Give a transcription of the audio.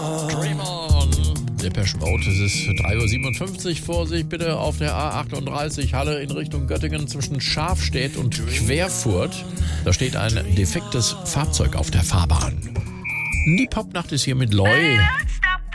Dream on. Depeche Mode, es ist 3:57 Uhr. Vorsicht bitte auf der A38 Halle in Richtung Göttingen zwischen Schafstedt und Querfurt. Da steht ein defektes Fahrzeug auf der Fahrbahn. Die Popnacht ist hier mit Loy.